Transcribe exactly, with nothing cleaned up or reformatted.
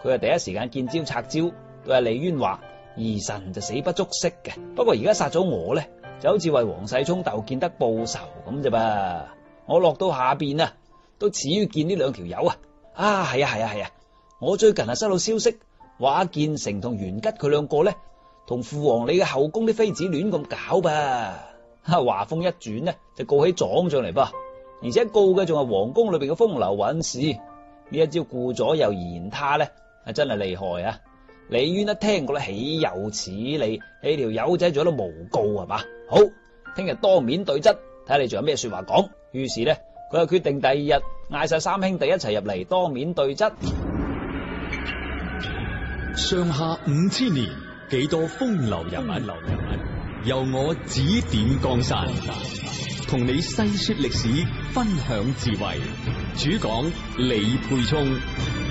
佢係第一時間見招拆招，對阿李淵話：兒臣就死不足惜嘅，不過而家殺咗我咧，就好似為黃世聰竇建德報仇咁啫噃。我落到下邊啊，都始於見呢兩條友啊。啊，係啊係啊係啊，我最近啊收到消息，話建成同袁吉佢兩個咧，同父王你嘅後宮啲妃子亂咁搞噃。話鋒一轉呢，就告起狀上嚟噃，而且告嘅仲係皇宮裏邊嘅風流韻事。呢一招顧左右而言他咧，係真係厲害啊！李淵一聽過咧，豈有此理！你條友仔仲喺度誣告係嘛？好，聽日當面對質，睇下你仲有咩說話講。於是咧，佢就決定第二日嗌晒三兄弟一齊入嚟當面對質。 上下五千年，幾多風流人物，流人物由我指點江山，同你細說歷史，分享智慧。主講李沛聰。